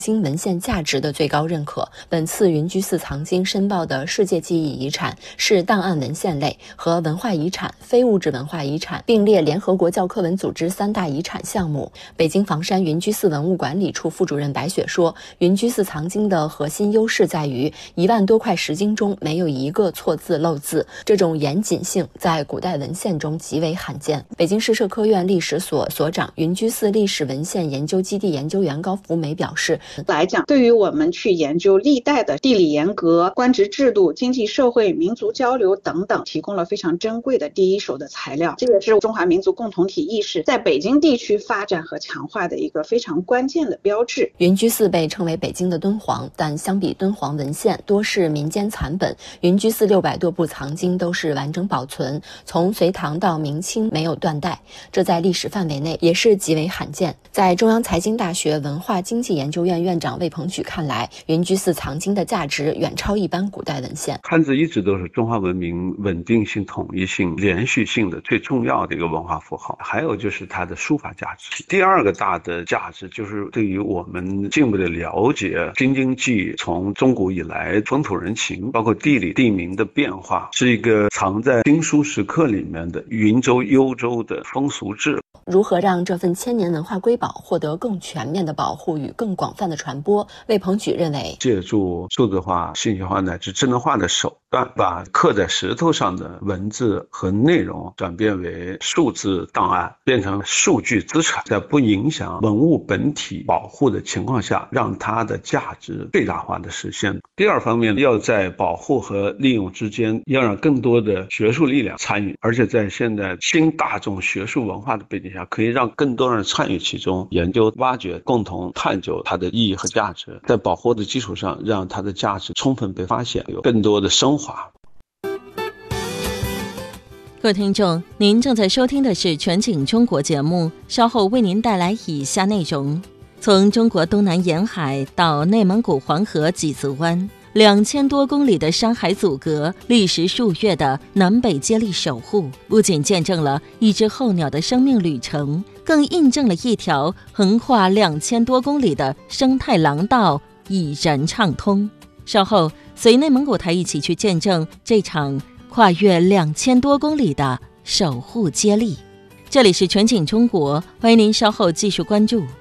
经文献价值的最高认可。本次云居寺藏经申报的世界记忆遗产是档案文献类和文化遗产、非物质文化遗产并列联合国教科文组织3大遗产项目。北京房山云居寺文物管理处副主任白雪说，云居寺藏经的核心优势在于1万多块石经中没有一个错字漏字，这种严谨性在古代文献中极为罕见。北京市社科院历史所所长、云居寺历史文献研究基地研究员高福梅表示， 来讲，对于我们去研究历代的地理沿革、官职制度、经济社会、民族交流等等，提供了非常珍贵的第一手的材料。这也是中华民族共同体意识在北京地区发展和强化的一个非常关键的标志。 云居寺被称为北京的敦煌，但相比敦煌文献多是民间残本，云居寺600多部藏经都是完整保存，从隋唐到明清没有断代，这在历史范围内也是极为罕见。在中央财经大学文化经济研究院院长魏鹏举看来，云居寺藏经的价值远超一般古代文献。 汉字一直都是中华文明稳定性、统一性、连续性的最重要的一个文化符号，还有就是它的书法价值。第二个大的价值就是对于我们进一步的了解京津冀从中古以来风土人情，包括地理地名的变化，是一个藏在经书石刻里面的云州幽州的风俗志。 如何让这份千年文化瑰宝获得更全面的保护与更广泛的传播？魏鹏举认为， 借助数字化、信息化乃至智能化的手段，把刻在石头上的文字和内容转变为数字档案，变成数据资产，在不影响文物本体保护的情况下，让它的价值最大化的实现。第二方面，要在保护和利用之间，要让更多的学术力量参与，而且在现在新大众学术文化的背景下，可以让更多人参与其中，研究、挖掘、共同探究它的意义和价值，在保护的基础上，让它的价值充分被发现，有更多的升华。 各位听众，您正在收听的是全景中国节目，稍后为您带来以下内容：从中国东南沿海到内蒙古黄河几子湾，2000多公里的山海阻隔，历时数月的南北接力守护，不仅见证了一只候鸟的生命旅程，更印证了一条横跨2000多公里的生态廊道已然畅通。稍后随内蒙古台一起去见证这场跨越2000多公里的守护接力。这里是全景中国，欢迎您稍后继续关注。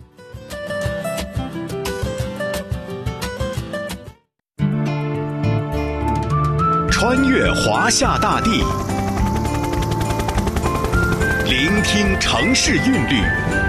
穿越华夏大地，聆听城市韵律，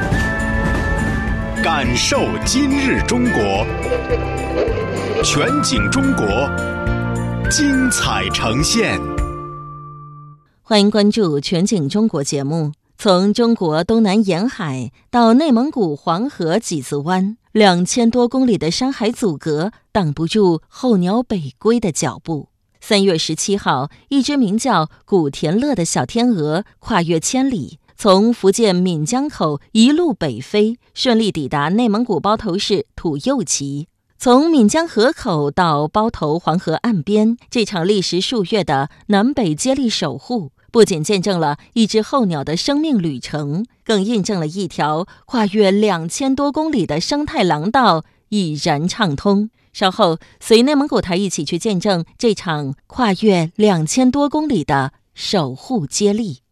感受今日中国。全景中国，精彩呈现。 欢迎关注全景中国节目。从中国东南沿海到内蒙古黄河几子湾，2000多公里的山海阻隔挡不住候鸟北归的脚步。3月17号，一只名叫古田乐的小天鹅跨越千里，从福建闽江口一路北飞，顺利抵达内蒙古包头市土右旗。从闽江河口到包头黄河岸边，这场历时数月的南北接力守护，不仅见证了一只候鸟的生命旅程，更印证了一条跨越2000多公里的生态廊道已然畅通。稍后随内蒙古台一起去见证这场跨越2000多公里的守护接力。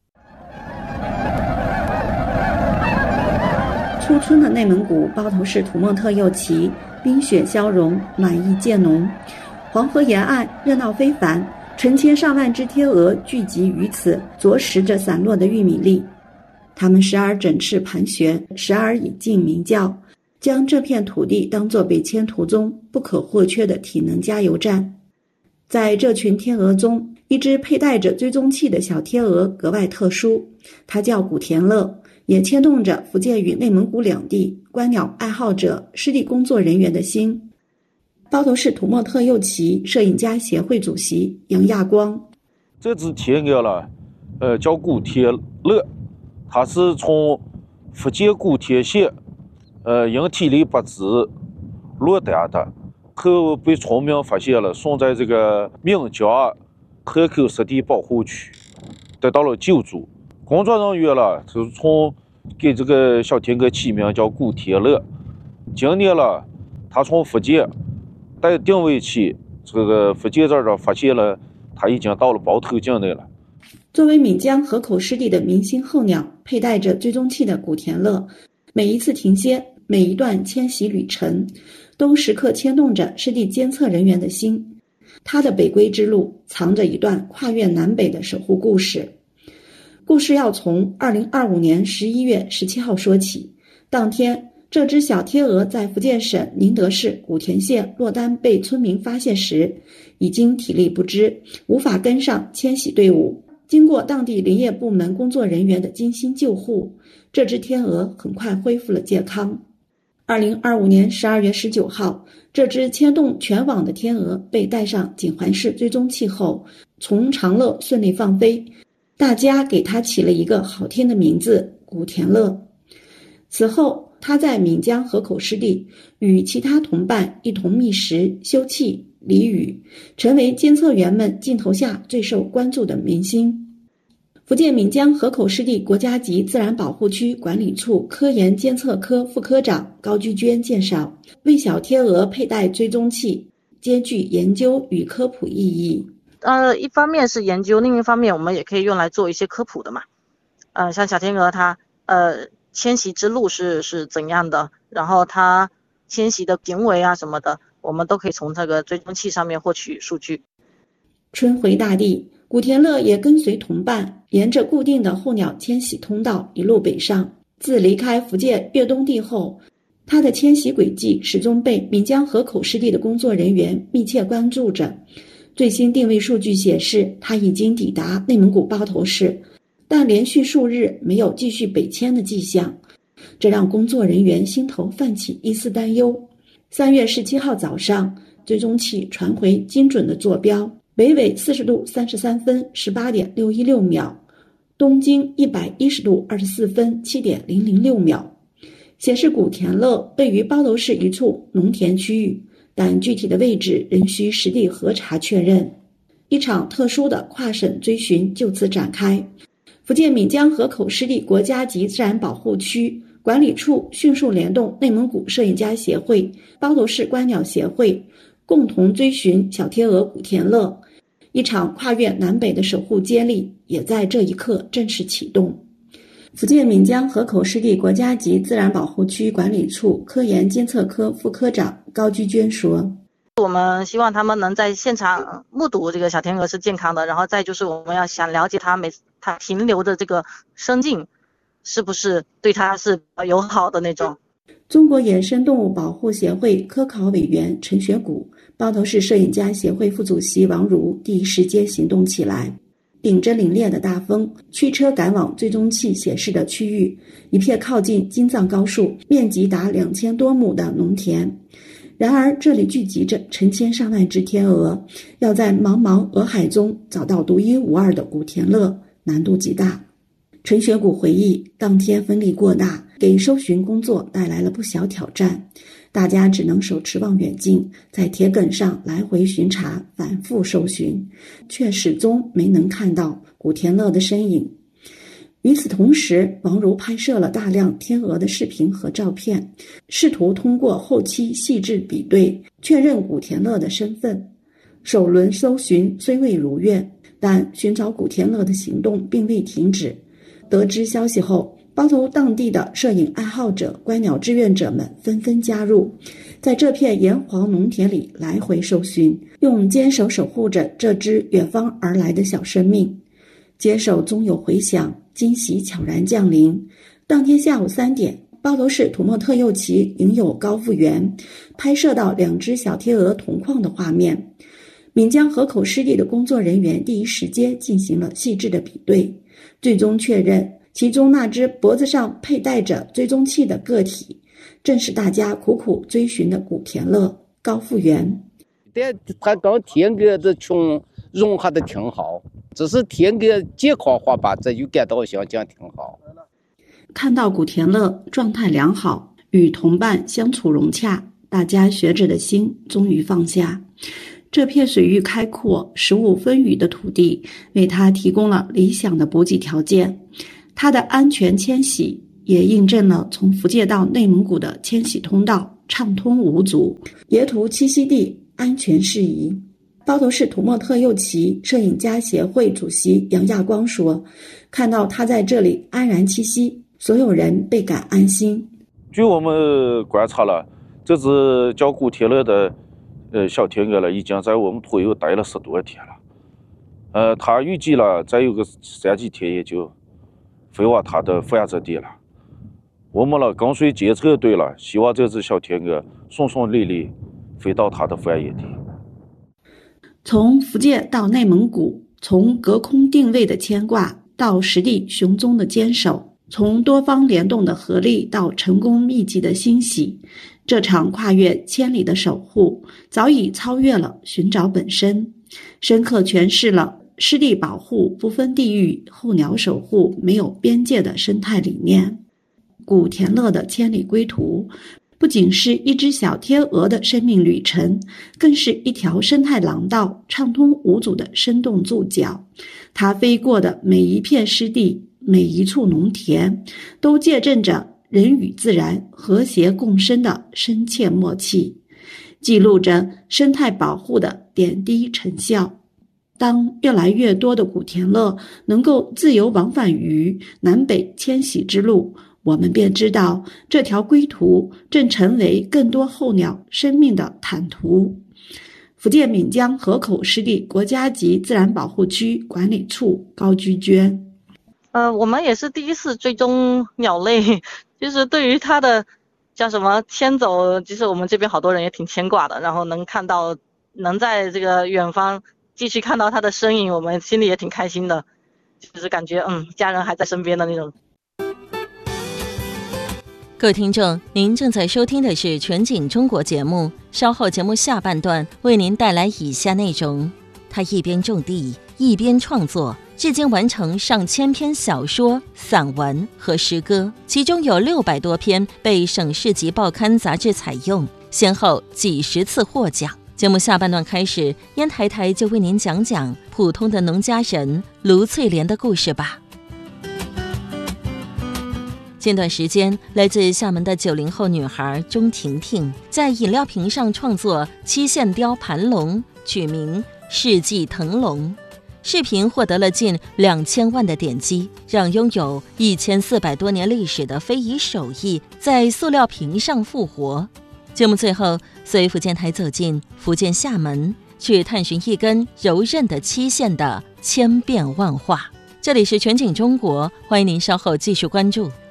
初春的内蒙古包头市土默特右旗，冰雪消融，暖意渐浓。黄河沿岸热闹非凡，成千上万只天鹅聚集于此，啄食着散落的玉米粒。它们时而展翅盘旋，时而以静鸣叫，将这片土地当作北迁途中不可或缺的体能加油站。在这群天鹅中，一只佩戴着追踪器的小天鹅格外特殊，它叫古田乐，也牵动着福建与内蒙古两地观鸟爱好者、湿地工作人员的心。包头市土默特右旗摄影家协会主席杨亚光， 这只天鹅了，叫古田乐，它是从福建古田县因体力不支落单的，后被村民发现了，送在这个闽江河口湿地保护区，得到了救助。工作人员了，就是从给这个小天鹅起名叫古田乐。今年了， 他从福建带定位器，这个福建这儿发现了他已经到了包头境内了。 作为岷江河口湿地的明星候鸟，佩戴着追踪器的古田乐，每一次停歇，每一段迁徙旅程，都时刻牵动着湿地监测人员的心。他的北归之路藏着一段跨越南北的守护故事。故事要从2025年11月17号说起。当天，这只小天鹅在福建省宁德市古田县落单被村民发现时，已经体力不支，无法跟上迁徙队伍。经过当地林业部门工作人员的精心救护，这只天鹅很快恢复了健康。2025年12月19号，这只牵动全网的天鹅被带上锦环式追踪器后，从长乐顺利放飞，大家给它起了一个好听的名字——古田乐。此后，它在岷江河口湿地与其他同伴一同觅食、休憩、俚语，成为监测员们镜头下最受关注的明星。福建岷江河口湿地国家级自然保护区管理处科研监测科副科长高居娟介绍，为小天鹅佩戴追踪器兼具研究与科普意义。 一方面是研究，另一方面我们也可以用来做一些科普的嘛。像小天鹅它迁徙之路是怎样的，然后它迁徙的行为啊什么的，我们都可以从这个追踪器上面获取数据。 春回大地，古田乐也跟随同伴，沿着固定的候鸟迁徙通道一路北上。自离开福建越冬地后，它的迁徙轨迹始终被岷江河口湿地的工作人员密切关注着。最新定位数据显示，它已经抵达内蒙古包头市，但连续数日没有继续北迁的迹象，这让工作人员心头泛起一丝担忧。3月17号早上，追踪器传回精准的坐标，北纬40度33分 18.616秒，东经110度24分 7.006秒，显示古田乐位于包头市一处农田区域，但具体的位置仍需实地核查确认。一场特殊的跨省追寻就此展开。福建岷江河口湿地国家级自然保护区管理处迅速联动内蒙古摄影家协会、包头市观鸟协会，共同追寻小天鹅古田乐。一场跨越南北的守护接力也在这一刻正式启动。福建岷江河口湿地国家级自然保护区管理处科研监测科副科长高居娟说， 我们希望他们能在现场目睹这个小天鹅是健康的，然后再就是我们要想了解它停留的这个生境是不是对它是友好的那种。 中国野生动物保护协会科考委员陈学谷、包头市摄影家协会副主席王如第一时间行动起来，顶着凛冽的大风，驱车赶往追踪器显示的区域，一片靠近金藏高速、面积达2000多亩的农田。然而这里聚集着成千上万只天鹅，要在茫茫鹅海中找到独一无二的古田乐，难度极大。陈学谷回忆，当天风力过大，给搜寻工作带来了不小挑战，大家只能手持望远镜在铁梗上来回巡查，反复搜寻，却始终没能看到古田乐的身影。与此同时，王如拍摄了大量天鹅的视频和照片，试图通过后期细致比对确认古田乐的身份。首轮搜寻虽未如愿，但寻找古田乐的行动并未停止。得知消息后，包头当地的摄影爱好者、观鸟志愿者们纷纷加入，在这片炎黄农田里来回搜寻，用坚守守护着这只远方而来的小生命。接手终有回响，惊喜悄然降临。当天下午3点，包头市土默特右旗影友高复原拍摄到2只小天鹅同框的画面。岷江河口湿地的工作人员第一时间进行了细致的比对，最终确认其中那只脖子上佩戴着追踪器的个体，正是大家苦苦追寻的古田乐。高复原， 他跟天鹅的群融合的挺好，只是天鹅健康化吧，这就感到想讲挺好。 看到古田乐状态良好，与同伴相处融洽，大家学者的心终于放下。这片水域开阔、食物丰腴的土地为他提供了理想的补给条件，他的安全迁徙也印证了从福建到内蒙古的迁徙通道。 畅通无阻，沿途栖息地安全适宜。包头市土默特右旗摄影家协会主席杨亚光说，看到他在这里安然栖息，所有人倍感安心。 据我们观察了，这只叫古天乐的小天鹅了，已经在我们土右待了10多天了。他预计了再有个3几天也就飞往他的繁殖地了。我们了跟随监测队了，希望这只小天鹅顺顺利利飞到它的繁衍地。 从福建到内蒙古，从隔空定位的牵挂到实地寻踪的坚守，从多方联动的合力到成功秘籍的欣喜，这场跨越千里的守护早已超越了寻找本身，深刻诠释了湿地保护不分地域，候鸟守护没有边界的生态理念。古田乐的千里归途不仅是一只小天鹅的生命旅程，更是一条生态廊道畅通无阻的生动注脚。它飞过的每一片湿地，每一处农田，都见证着人与自然和谐共生的深切默契，记录着生态保护的点滴成效。当越来越多的古田乐能够自由往返于南北迁徙之路，我们便知道这条归途正成为更多候鸟生命的坦途。福建闽江河口湿地国家级自然保护区管理处高居娟。 我们也是第一次追踪鸟类，就是对于它的叫什么迁走，其实我们这边好多人也挺牵挂的，然后能在这个远方继续看到它的身影，我们心里也挺开心的，就是感觉家人还在身边的那种。 各位听众，您正在收听的是全景中国节目，稍后节目下半段为您带来以下内容。他一边种地一边创作，至今完成上千篇小说、散文和诗歌，其中有600多篇被省市级报刊杂志采用，先后几10次获奖。节目下半段开始，烟台台就为您讲讲普通的农家人卢翠莲的故事吧。近段时间，来自厦门的90后女孩钟婷婷在饮料瓶上创作7线雕盘龙，取名世纪腾龙。视频获得了近2000万的点击，让拥有1400多年历史的非遗手艺在塑料瓶上复活。节目最后，随福建台走进福建厦门，去探寻一根柔韧的7线的千变万化。这里是全景中国，欢迎您稍后继续关注。